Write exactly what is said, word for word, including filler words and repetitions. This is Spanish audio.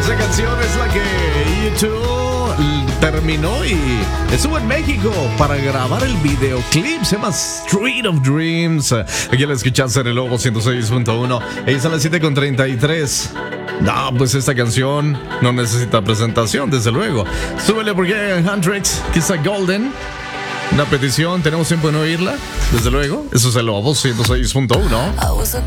Esa canción es la que YouTube terminó y estuvo en México para grabar el videoclip. Se llama Street of Dreams. Aquí la escuchaste en el Lobo ciento seis punto uno. Ahí está a las siete con treinta y tres. No, pues esta canción no necesita presentación, desde luego. Súbele porque hay Hendrix, quizá Golden. Una petición, tenemos tiempo de no oírla, desde luego. Eso es el Lobo ciento seis punto uno.